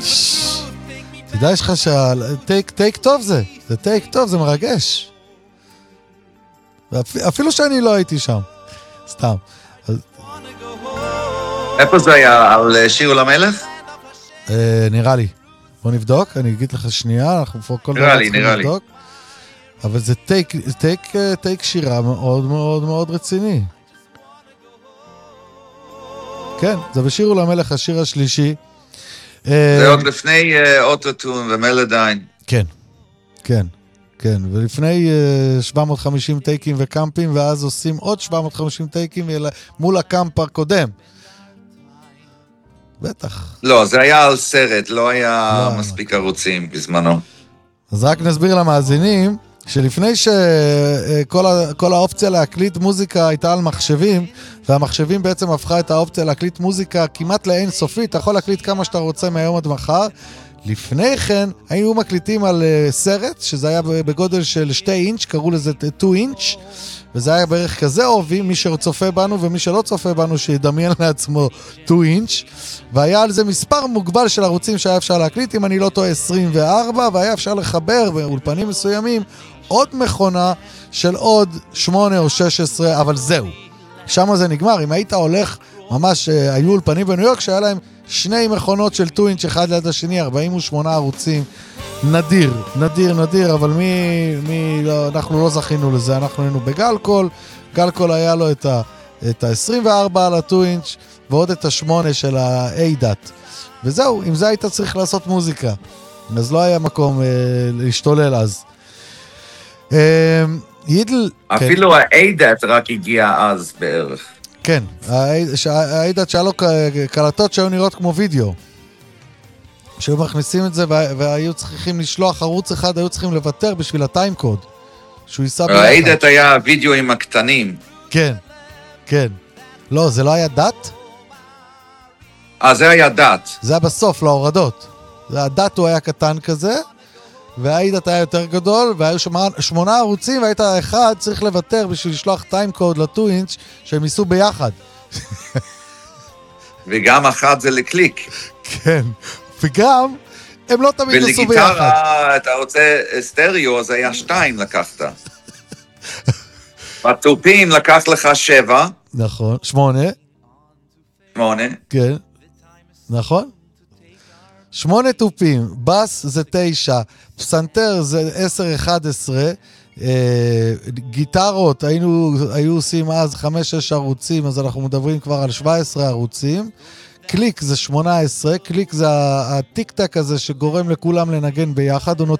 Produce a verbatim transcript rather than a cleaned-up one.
תדע, יש לך שהטייק, טייק טוב זה, זה טייק טוב, זה מרגש. אפילו שאני לא הייתי שם, סתם. איפה זה היה? על שיר למלך? נראה לי. בוא נבדוק, אני אגיד לך שנייה, אנחנו פה כל דבר צריכים לבדוק. אבל זה טייק, טייק, טייק שירה מאוד מאוד מאוד רציני. כן, זה בשיר למלך, השיר השלישי. זה עוד לפני אוטוטון ומלודיין. כן, כן, כן. ולפני שבע מאות וחמישים טייקים וקאמפים, ואז עושים עוד שבע מאות וחמישים טייקים מול הקאמפ הקודם. בטח. לא, זה היה על סרט, לא היה לא מספיק היה. ערוצים בזמנו. אז רק נסביר למאזינים, שלפני שכל ה, כל האופציה להקליט מוזיקה הייתה על מחשבים, והמחשבים בעצם הפכה את האופציה להקליט מוזיקה כמעט לאין סופית, אתה יכול להקליט כמה שאתה רוצה מהיום עד מחר. לפני כן היו מקליטים על סרט, שזה היה בגודל של שתי אינץ', קראו לזה שתיים אינץ', וזה היה בערך כזה אוהבי, מי שצופה בנו ומי שלא צופה בנו שידמיין לעצמו שתיים אינץ', והיה על זה מספר מוגבל של ערוצים שהיה אפשר להקליט, אם אני לא טועה עשרים וארבע, והיה אפשר לחבר באולפנים מסוימים עוד מכונה של עוד שמונה או שש עשרה, אבל זהו. שם זה נגמר. אם היית הולך, ממש היו אולפנים בניו יורק שהיה להם שני מכונות של שתיים אינץ' אחד ליד השני, ארבעים ושמונה ערוצים. נדיר, נדיר, נדיר, אבל מי, מי, לא, אנחנו לא זכינו לזה, אנחנו היינו בגלקול, גלקול היה לו את ה, את ה-עשרים וארבע על ה-שתיים אינץ' ועוד את ה-שמונה של ה-איי-דאט. וזהו, עם זה היית צריך לעשות מוזיקה. אז לא היה מקום אה, להשתולל אז. אה, ידל... אפילו כן. ה-איי-דאט רק הגיע אז בערך. כן, ה-איי-דאט שהיה לו קלטות שהיו נראות כמו וידאו. שהיו מכניסים את זה והיו צריכים לשלוח ערוץ אחד, היו צריכים לוותר בשביל הטיים קוד. שהוא ייסע ביחד. ה-איי-דאט היה וידאוים הקטנים. כן, כן. לא, זה לא היה דאט? אה, זה היה דאט. זה היה בסוף, להורדות. הדאט הוא היה קטן כזה, והאידאט היה יותר גדול, והיו שמונה ערוצים, והיית אחד צריך לוותר בשביל לשלוח טיים קוד ל-שתיים אינץ' שהם ייסעו ביחד. וגם אחד זה לקליק. כן, וגם הם לא תמיד נסעו ביחד. ולגיטרה, אתה רוצה סטריאו, אז היה שתיים לקחת. בטופים לקח לך שבע. נכון, שמונה. שמונה. כן, נכון. שמונה טופים, בס זה תשע, פסנתר זה עשר אחד עשרה, אה, גיטרות היינו, היו עושים אז חמש שש ערוצים, אז אנחנו מדברים כבר על שבע עשרה ערוצים, קליק זה שמונה עשרה, קליק זה הטיק טק הזה שגורם לכולם לנגן ביחד, הוא